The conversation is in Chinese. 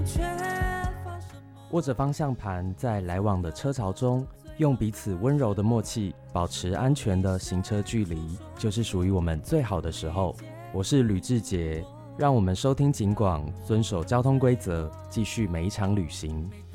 握着方向盘，在来往的车潮中，用彼此温柔的默契，保持安全的行车距离，就是属于我们最好的时候。我是吕志杰，让我们收听警广，遵守交通规则，继续每一场旅行。